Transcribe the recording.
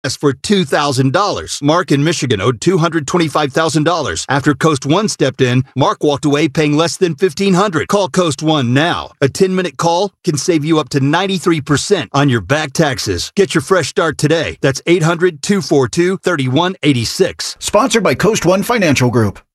for $2,000. Mark in Michigan owed $225,000. After Coast One stepped in, Mark walked away paying less than $1,500. Call Coast One now. A 10-minute call can save you up to 93% on your back taxes. Get your fresh start today. That's 800-242-3186. Sponsored by Coast One Financial Group.